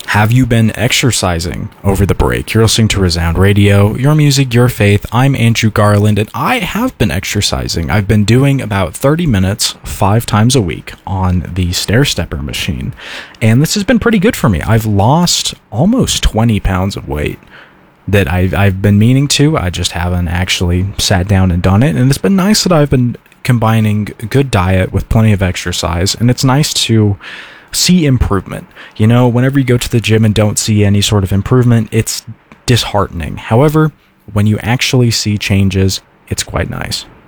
Have you been exercising over the break? You're listening to Resound Radio, your music, your faith. I'm Andrew Garland, and I have been exercising. I've been doing about 30 minutes 5 times a week on the stair stepper machine, and this has been pretty good for me. I've lost almost 20 pounds of weight that I've been meaning to. I just haven't actually sat down and done it, and it's been nice that I've been combining good diet with plenty of exercise, and it's nice to see improvement. You know, whenever you go to the gym and don't see any sort of improvement, it's disheartening. However, when you actually see changes, it's quite nice.